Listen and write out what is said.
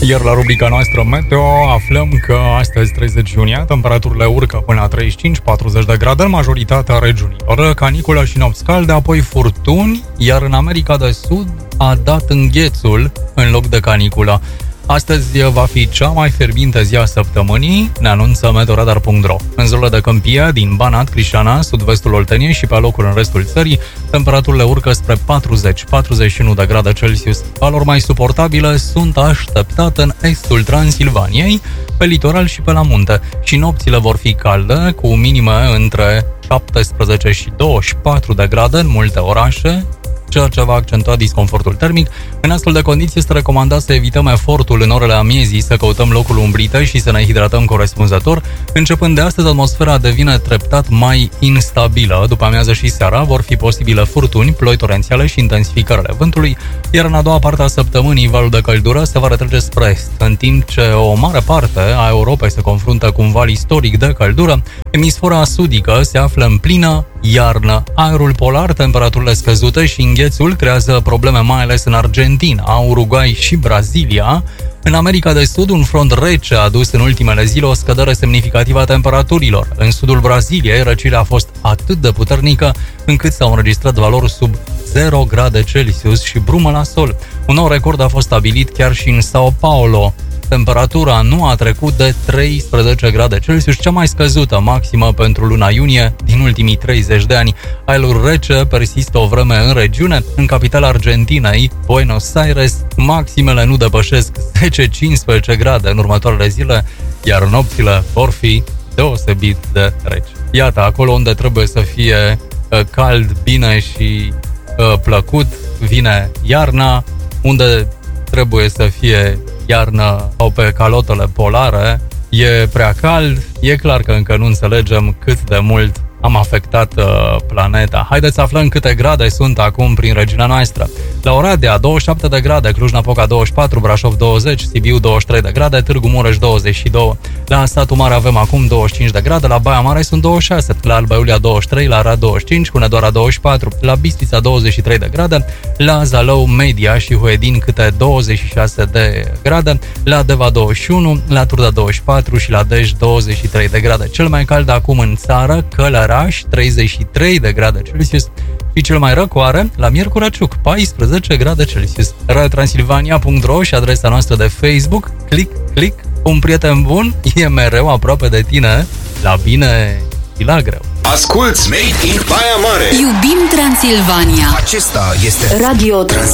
Iar la rubrica noastră Meteo aflăm că astăzi, 30 iunie, temperaturile urcă până la 35-40 de grade în majoritatea regiunilor, caniculă și nopți calde, apoi furtuni, iar în America de Sud a dat înghețul în loc de caniculă. Astăzi va fi cea mai fierbinte zi a săptămânii, ne anunță meteoradar.ro. În zonele de câmpie din Banat, Crișana, sud-vestul Olteniei și pe locuri în restul țării, temperaturile urcă spre 40-41 de grade Celsius. Valori mai suportabile sunt așteptate în estul Transilvaniei, pe litoral și pe la munte. Și nopțile vor fi calde, cu minime între 17 și 24 de grade în multe orașe, ceea ce va accentua disconfortul termic. În astfel de condiții este recomandat să evităm efortul în orele amiezii, să căutăm locul umbrite și să ne hidratăm corespunzător. Începând de astăzi, atmosfera devine treptat mai instabilă. După amiază și seara vor fi posibile furtuni, ploi torențiale și intensificările vântului, iar în a doua parte a săptămânii valul de căldură se va retrage spre est, în timp ce o mare parte a Europei se confruntă cu un val istoric de căldură. Emisfera sudică se află în plină iarnă. Aerul polar, temperaturile scăzute și înghețul creează probleme mai ales în Argentina, Uruguay și Brazilia. În America de Sud, un front rece a adus în ultimele zile o scădere semnificativă a temperaturilor. În sudul Braziliei, răcirea a fost atât de puternică încât s-au înregistrat valori sub 0 grade Celsius și brumă la sol. Un nou record a fost stabilit chiar și în Sao Paulo. Temperatura nu a trecut de 13 grade Celsius, cea mai scăzută maximă pentru luna iunie din ultimii 30 de ani. Aerul rece persistă o vreme în regiune. În capitala Argentinei, Buenos Aires, maximele nu depășesc 10-15 grade în următoarele zile, iar nopțile vor fi deosebit de reci. Iată, acolo unde trebuie să fie cald, bine și plăcut, vine iarna, unde trebuie să fie iarnă sau pe calotele polare, e prea cald, e clar că încă nu înțelegem cât de mult am afectat planeta. Haideți să aflăm câte grade sunt acum prin regiunea noastră. La Oradea, 27 de grade, Cluj-Napoca 24, Brașov 20, Sibiu 23 de grade, Târgu Mureș 22. La Satul Mare avem acum 25 de grade, la Baia Mare sunt 26, la Alba Iulia 23, la Arad 25, Hunedoara 24, la Bistrița 23 de grade, la Zalău, Media și Huedin câte 26 de grade, la Deva 21, la Turda 24 și la Dej 23 de grade. Cel mai cald acum în țară, Călăraș 33 de grade Celsius și cel mai răcoare la Miercurăciuc 14 grade Celsius. radiotransilvania.ro și adresa noastră de Facebook. Click, un prieten bun e mereu aproape de tine, la bine și la greu. Asculți Made in Baia Mare. Iubim Transilvania. Acesta este Radio